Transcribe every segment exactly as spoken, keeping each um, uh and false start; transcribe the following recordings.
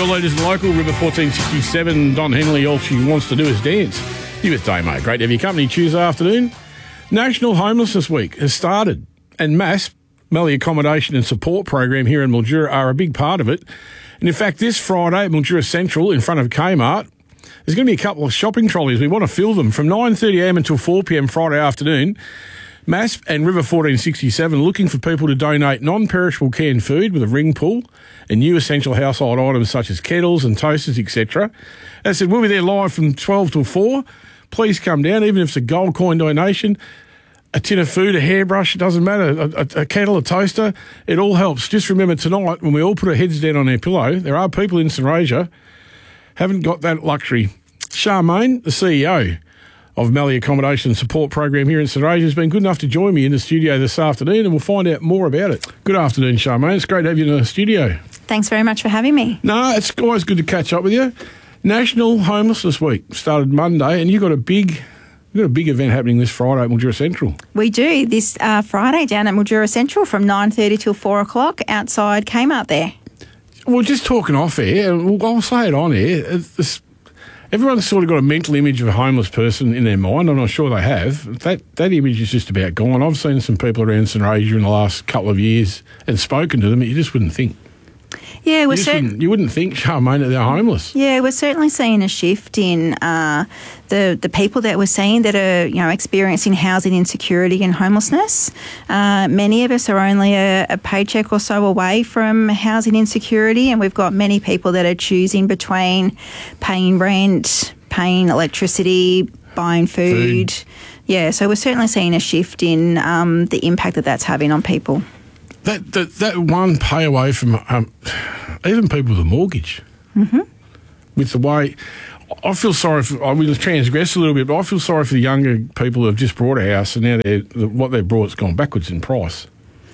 Your leaders in local, River fourteen sixty-seven, Don Henley, all she wants to do is dance. You with Damo. Great to have your company Tuesday afternoon. National Homelessness Week has started, and M A S, Mallee Accommodation and Support Program here in Mildura, are a big part of it. And in fact, this Friday at Mildura Central in front of Kmart, there's going to be a couple of shopping trolleys. We want to fill them from nine thirty a m until four p m Friday afternoon. M A S and River fourteen sixty-seven looking for people to donate non-perishable canned food with a ring pull and new essential household items such as kettles and toasters, et cetera. As I said, we'll be there live from twelve till four. Please come down, even if it's a gold coin donation, a tin of food, a hairbrush, it doesn't matter, a, a, a kettle, a toaster, it all helps. Just remember tonight, when we all put our heads down on our pillow, there are people in St Asia haven't got that luxury. Charmaine, the C E O of Mallee Accommodation and Support Program here in St Asia, has been good enough to join me in the studio this afternoon, and we'll find out more about it. Good afternoon, Charmaine. It's great to have you in the studio. Thanks very much for having me. No, it's always good to catch up with you. National Homelessness Week started Monday, and you've got a big... We've got a big event happening this Friday at Mildura Central. We do. This uh, Friday down at Mildura Central from nine thirty till four o'clock outside Kmart there. Well, just talking off air, and I'll say it on air, it's, everyone's sort of got a mental image of a homeless person in their mind. I'm not sure they have. That that image is just about gone. I've seen some people around St Asia in the last couple of years and spoken to them, and you just wouldn't think. Yeah, we're you, cert- wouldn't, you wouldn't think, Charmaine, that they're homeless. Yeah, we're certainly seeing a shift in uh, the the people that we're seeing that are, you know, experiencing housing insecurity and homelessness. Uh, many of us are only a, a paycheck or so away from housing insecurity, and we've got many people that are choosing between paying rent, paying electricity, buying food. food. Yeah, so we're certainly seeing a shift in um, the impact that that's having on people. That, that that one pay away from um, even people with a mortgage, mm-hmm. with the way, I feel sorry for, I will transgress a little bit, but I feel sorry for the younger people who have just bought a house and now they're, what they've brought's gone backwards in price.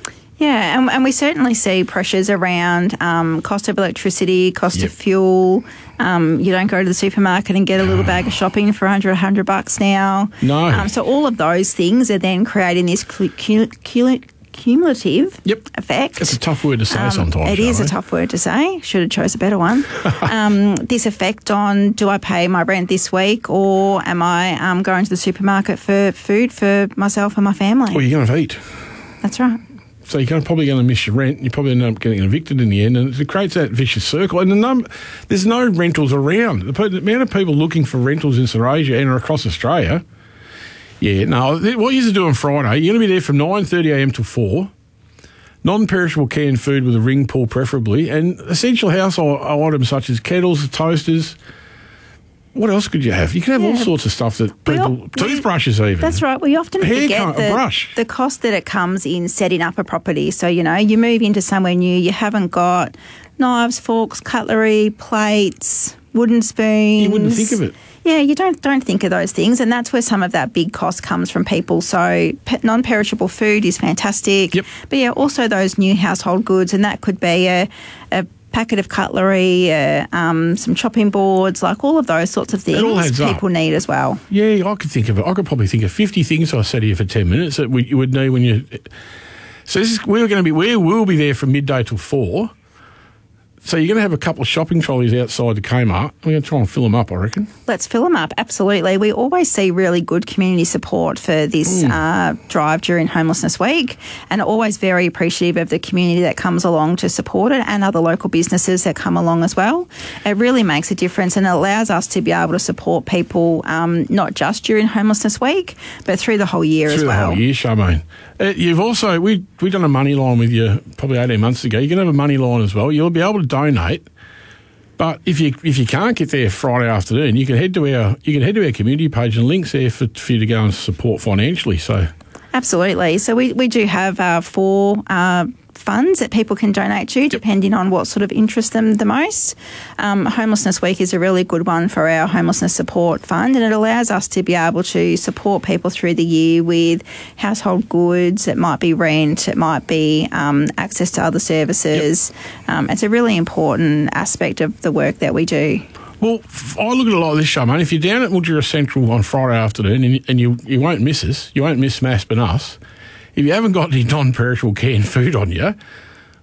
Yeah, and, and we certainly see pressures around um, cost of electricity, cost yep. of fuel. Um, you don't go to the supermarket and get a little bag of shopping for one hundred, one hundred bucks now. No. Um, so all of those things are then creating this cl- cl- cl- cumulative yep. effect. It's a tough word to say um, sometimes. It is a tough word to say. Should have chose a better one. um, this effect on, do I pay my rent this week, or am I um, going to the supermarket for food for myself and my family? Well, you're going to eat. That's right. So you're probably going to miss your rent. You probably end up getting evicted in the end, and it creates that vicious circle. And the num- there's no rentals around. The, the amount of people looking for rentals in St Asia and across Australia. Yeah, no, what you're doing on Friday, you're going to be there from nine thirty a m till four. Non-perishable canned food with a ring pull preferably, and essential household items such as kettles, toasters. What else could you have? You can have yeah. all sorts of stuff that people... We, toothbrushes even. That's right. We often Hair forget cut, the, a brush. the cost that it comes in setting up a property. So, you know, you move into somewhere new, you haven't got knives, forks, cutlery, plates, wooden spoons. You wouldn't think of it. Yeah, you don't don't think of those things, and that's where some of that big cost comes from people. So pe- non-perishable food is fantastic. Yep. But, yeah, also those new household goods, and that could be a... a packet of cutlery, uh, um, some chopping boards, like all of those sorts of things people up. need as well. Yeah, I could think of it. I could probably think of fifty things I said here for ten minutes that we, you would need when you... So this is, we're going to be, we will be there from midday till four. So you're going to have a couple of shopping trolleys outside the Kmart. We're going to try and fill them up, I reckon. Let's fill them up, absolutely. We always see really good community support for this mm. uh, drive during Homelessness Week, and always very appreciative of the community that comes along to support it and other local businesses that come along as well. It really makes a difference, and it allows us to be able to support people um, not just during Homelessness Week, but through the whole year through as well. Through the whole year, Charmaine. Uh, you've also, we, we've done a money line with you probably eighteen months ago. You can have a money line as well. You'll be able to donate, but if you if you can't get there Friday afternoon, you can head to our you can head to our community page, and links there for, for you to go and support financially. So absolutely. So we, we do have uh, four uh, funds that people can donate to, depending on what sort of interests them the most. Um, Homelessness Week is a really good one for our homelessness support fund, and it allows us to be able to support people through the year with household goods. It might be rent, it might be um, access to other services. Yep. Um, it's a really important aspect of the work that we do. Well, I look at it like this, Charmaine. If you're down at Mildura Central on Friday afternoon, and, and you, you won't miss us, you won't miss M A S and us, if you haven't got any non-perishable canned food on you,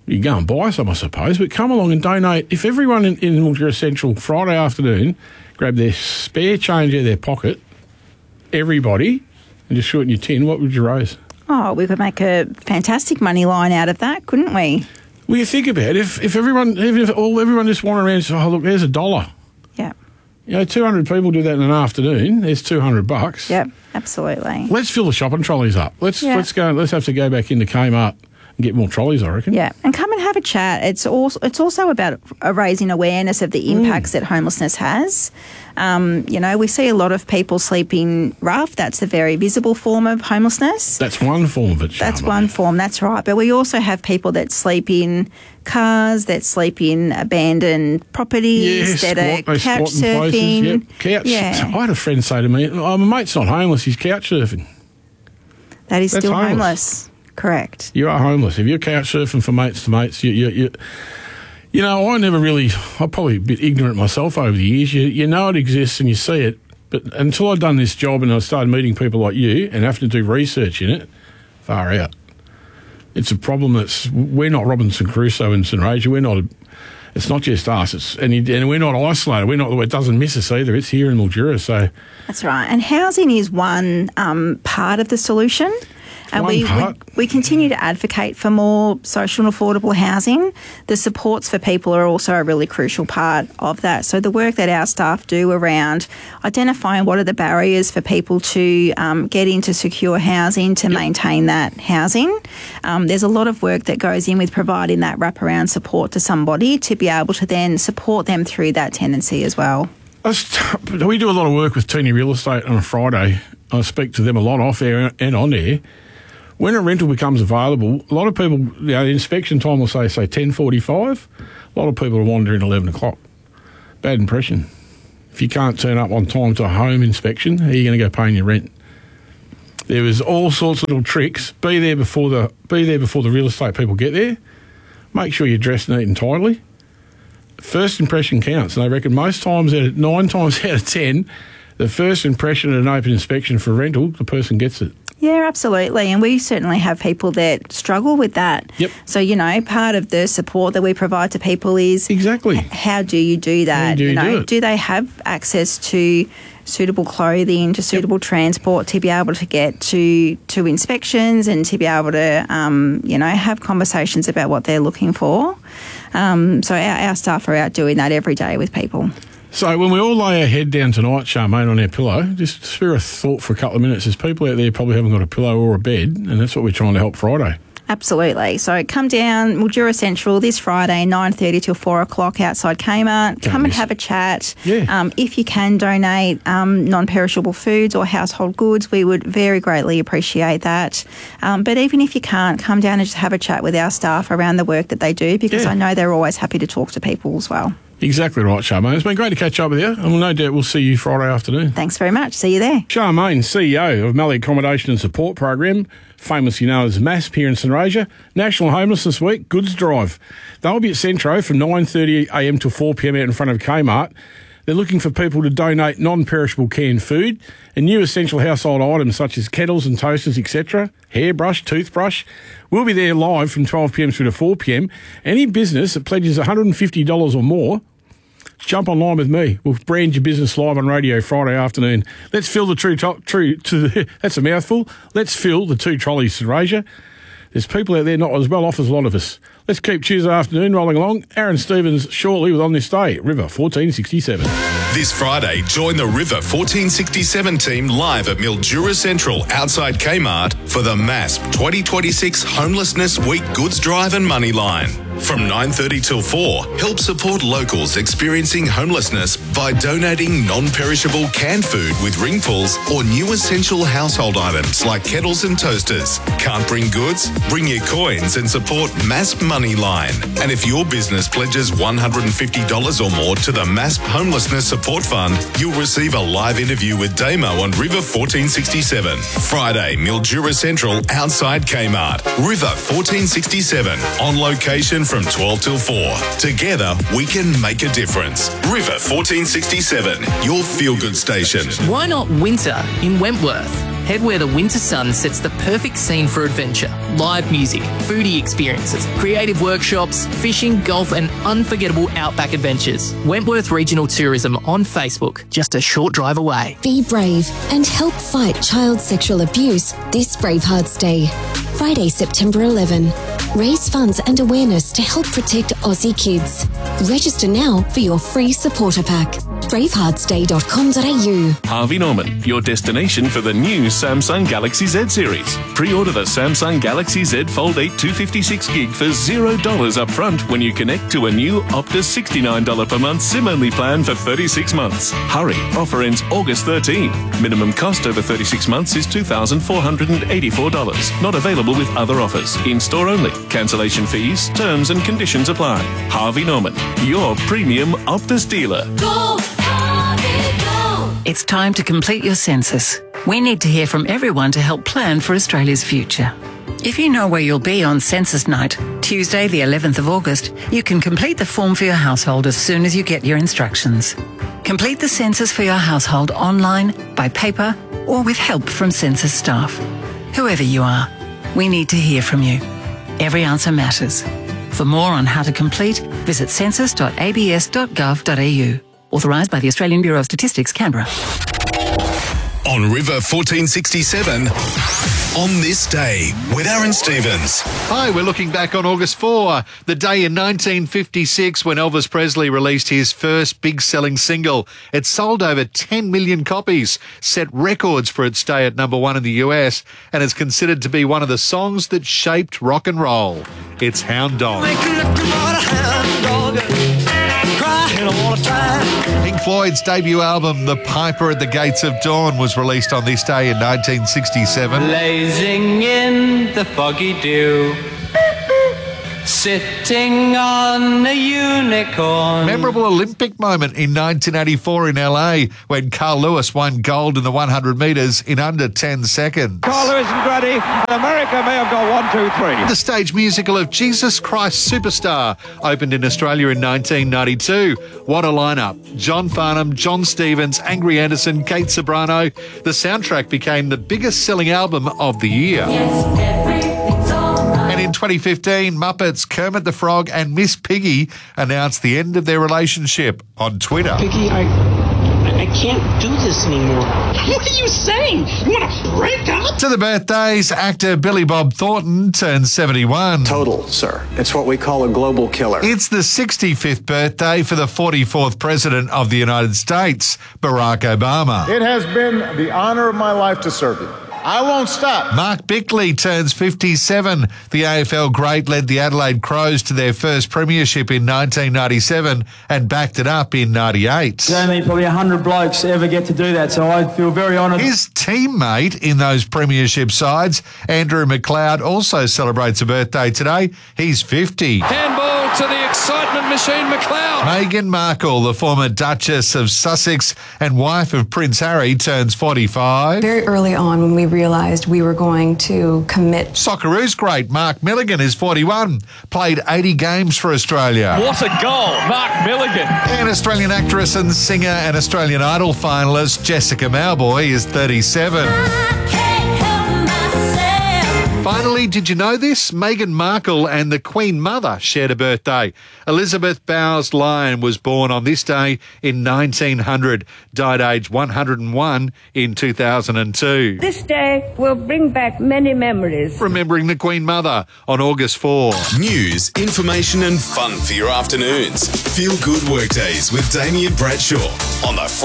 You go and buy some, I suppose, but come along and donate. If everyone in, in Mildura Central Friday afternoon grab their spare change out of their pocket, everybody, and just shoot in your tin, what would you raise? Oh, we could make a fantastic money line out of that, couldn't we? Well, you think about it. If, if everyone, even if all everyone just wandered around and said, oh, look, there's a dollar. Yeah. You know, two hundred people do that in an afternoon. There's two hundred bucks. Yep, absolutely. Let's fill the shopping trolleys up. Let's Yeah. let's go. Let's have to go back into Kmart and get more trolleys, I reckon. Yeah, and come and have a chat. It's also it's also about uh, raising awareness of the impacts mm. that homelessness has. Um, you know, we see a lot of people sleeping rough. That's a very visible form of homelessness. That's one form of it, Charmaine. That's one form, that's right. But we also have people that sleep in cars, that sleep in abandoned properties, yeah, that squat, are couch surfing. Places, yep. Couch. Yeah. I had a friend say to me, oh, my mate's not homeless, he's couch surfing. That is That's still homeless. homeless. Correct. You are homeless. If you're couch surfing for mates to mates, you, you, you, you know, I never really, I'm probably a bit ignorant myself over the years. You, you know it exists and you see it, but until I'd done this job and I started meeting people like you and having to do research in it, far out. It's a problem that's, we're not Robinson Crusoe in St Raja. We're not, a, it's not just us. It's, and, and we're not isolated. We're not, it doesn't miss us either. It's here in Mildura, so. That's right. And housing is one um, part of the solution. And we, we we continue to advocate for more social and affordable housing. The supports for people are also a really crucial part of that. So the work that our staff do around identifying what are the barriers for people to um, get into secure housing, to yep. maintain that housing. Um, there's a lot of work that goes in with providing that wraparound support to somebody to be able to then support them through that tendency as well. We do a lot of work with Teeny Real Estate on a Friday. I speak to them a lot off air and on air. When a rental becomes available, a lot of people, you know, the inspection time will say, say ten forty-five. A lot of people are wandering eleven o'clock. Bad impression. If you can't turn up on time to a home inspection, how are you going to go paying your rent? There was all sorts of little tricks. Be there before the be there before the real estate people get there. Make sure you're dressed neat and tidily. First impression counts, and I reckon most times, out of nine times out of ten, the first impression at an open inspection for rental, the person gets it. Yeah, absolutely. And we certainly have people that struggle with that. Yep. So, you know, part of the support that we provide to people is exactly how do you do that? How do you, you know, do, it? do they have access to suitable clothing, to suitable yep. transport to be able to get to to inspections and to be able to, um, you know, have conversations about what they're looking for. Um, so our, our staff are out doing that every day with people. So when we all lay our head down tonight, Charmaine, on our pillow, just spare a thought for a couple of minutes. There's people out there probably haven't got a pillow or a bed, and that's what we're trying to help Friday. Absolutely. So come down Mildura Central this Friday, nine thirty till four o'clock outside Kmart. Come and have a chat. Yeah. Um, if you can donate um, non-perishable foods or household goods, we would very greatly appreciate that. Um, but even if you can't, come down and just have a chat with our staff around the work that they do, because yeah. I know they're always happy to talk to people as well. Exactly right, Charmaine. It's been great to catch up with you, and we'll no doubt we'll see you Friday afternoon. Thanks very much. See you there. Charmaine, C E O of Mallee Accommodation and Support Program, famously known as MASP here in St Raja. National Homelessness Week, Goods Drive. They'll be at Centro from nine thirty a m till four p m out in front of Kmart. They're looking for people to donate non-perishable canned food and new essential household items such as kettles and toasters, et cetera, hairbrush, toothbrush. We'll be there live from twelve p m through to four p m. Any business that pledges one hundred fifty dollars or more, jump online with me. We'll brand your business live on radio Friday afternoon. Let's fill the true, to, true to the, that's a mouthful. Let's fill the two trolleys, St Raja. There's people out there not as well off as a lot of us. Let's keep Tuesday afternoon rolling along. Aaron Stevens shortly with On This Day, River fourteen sixty-seven. This Friday, join the River fourteen sixty-seven team live at Mildura Central outside Kmart for the MASP twenty twenty-six Homelessness Week Goods Drive and Money Line. From nine thirty till four, help support locals experiencing homelessness by donating non-perishable canned food with ring pulls or new essential household items like kettles and toasters. Can't bring goods? Bring your coins and support MASP Money Line. And if your business pledges one hundred fifty dollars or more to the MASP Homelessness Support Fund, you'll receive a live interview with Damo on River fourteen sixty-seven. Friday, Mildura Central outside Kmart. River fourteen sixty-seven, on location from twelve till four. Together, we can make a difference. River fourteen sixty-seven, your feel-good station. Why not winter in Wentworth? Head where the winter sun sets the perfect scene for adventure. Live music, foodie experiences, creative workshops, fishing, golf and unforgettable outback adventures. Wentworth Regional Tourism on Facebook, just a short drive away. Be brave and help fight child sexual abuse this Bravehearts Day. Friday, September eleventh. Raise funds and awareness to help protect Aussie kids. Register now for your free supporter pack. bravehearts day dot com dot a u. Harvey Norman, your destination for the new Samsung Galaxy Z series. Pre-order the Samsung Galaxy Z Fold eight two fifty-six gig for zero dollars up front when you connect to a new Optus sixty-nine dollars per month SIM-only plan for thirty-six months. Hurry, offer ends August thirteenth. Minimum cost over thirty-six months is two thousand four hundred eighty-four dollars. Not available with other offers. In-store only. Cancellation fees, terms and conditions apply. Harvey Norman, your premium Optus dealer. Go, Harvey, go! It's time to complete your census. We need to hear from everyone to help plan for Australia's future. If you know where you'll be on census night, Tuesday the eleventh of August, you can complete the form for your household as soon as you get your instructions. Complete the census for your household online, by paper, or with help from census staff. Whoever you are, we need to hear from you. Every answer matters. For more on how to complete, visit census dot a b s dot gov dot a u. Authorised by the Australian Bureau of Statistics, Canberra. On River fourteen sixty-seven, on this day with Aaron Stevens. Hi, we're looking back on August fourth, the day in nineteen fifty-six when Elvis Presley released his first big-selling single. It sold over ten million copies, set records for its day at number one in the U S, and is considered to be one of the songs that shaped rock and roll. It's Hound Dog. Pink Floyd's debut album, The Piper at the Gates of Dawn, was released on this day in nineteen sixty-seven. Blazing in the foggy dew, sitting on a unicorn. Memorable Olympic moment in nineteen eighty-four in L A when Carl Lewis won gold in the one hundred metres in under ten seconds. Carl Lewis and ready, and America may have got one, two, three. The stage musical of Jesus Christ Superstar opened in Australia in nineteen ninety-two. What a lineup. John Farnham, John Stevens, Angry Anderson, Kate Sobrano. The soundtrack became the biggest selling album of the year. Yes, and in twenty fifteen, Muppets, Kermit the Frog and Miss Piggy announced the end of their relationship on Twitter. Piggy, I, I can't do this anymore. What are you saying? You want to break up? To the birthdays, actor Billy Bob Thornton turned seventy-one. Total, sir. It's what we call a global killer. It's the sixty-fifth birthday for the forty-fourth President of the United States, Barack Obama. It has been the honor of my life to serve you. I won't stop. Mark Bickley turns fifty-seven. The A F L great led the Adelaide Crows to their first premiership in nineteen ninety-seven and backed it up in ninety-eight. Only probably one hundred blokes ever get to do that, so I feel very honoured. His teammate in those premiership sides, Andrew McLeod, also celebrates a birthday today. He's fifty. Handball to the excitement machine, McLeod. Meghan Markle, the former Duchess of Sussex and wife of Prince Harry, turns forty-five. Very early on when we realised we were going to commit. Socceroos great Mark Milligan is forty-one, played eighty games for Australia. What a goal, Mark Milligan. And Australian actress and singer and Australian Idol finalist Jessica Mauboy is thirty-seven. Finally, did you know this? Meghan Markle and the Queen Mother shared a birthday. Elizabeth Bowes Lyon was born on this day in nineteen hundred, died aged one hundred and one in two thousand two. This day will bring back many memories. Remembering the Queen Mother on August fourth. News, information and fun for your afternoons. Feel good workdays with Damien Bradshaw on the